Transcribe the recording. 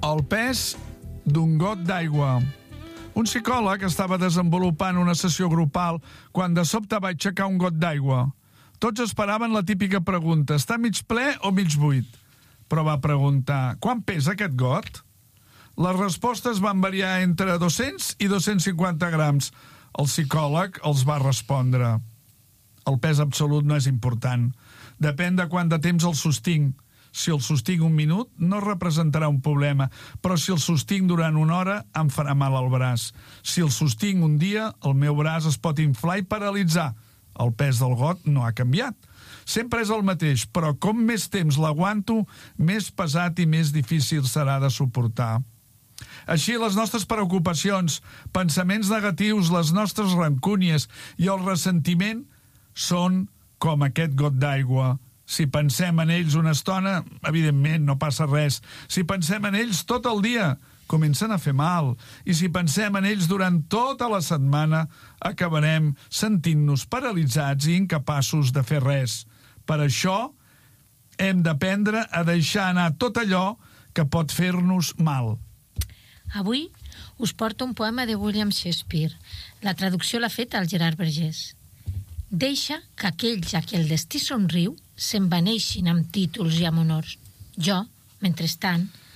El pes d'un got d'aigua. Un psicòleg estava desenvolupant una sessió grupal quan de sobte va aixecar un got d'aigua. Tots esperaven la típica pregunta: està mig ple o mig buit? Però va preguntar: quant pesa aquest got? Les respostes van variar entre 200 i 250 grams. El psicòleg els va respondre: el pes absolut no és important. Depèn de quant de temps el sostinc. Si el sostinc un minut, no representarà un problema, però si el sostinc durant una hora, em farà mal al braç. Si el sostinc un dia, el meu braç es pot inflar i paralitzar. El pes del got no ha canviat. Sempre és el mateix, però com més temps l'aguanto, més pesat i més difícil serà de suportar. Així, les nostres preocupacions, pensaments negatius, les nostres rancúnies i el ressentiment són com aquest got d'aigua. Si pensem en ells una estona, evidentment no passa res. Si pensem en ells tot el dia, comencen a fer mal. I si pensem en ells durant tota la setmana, acabarem sentint-nos paralitzats i incapaços de fer res. Per això hem d'aprendre a deixar anar tot allò que pot fer-nos mal. Avui us porto un poema de William Shakespeare. La traducció l'ha fet el Gerard Vergés. Deixa que aquells a qui el destí somriu s'envaneixin amb títols i amb honors. Jo, mentrestant,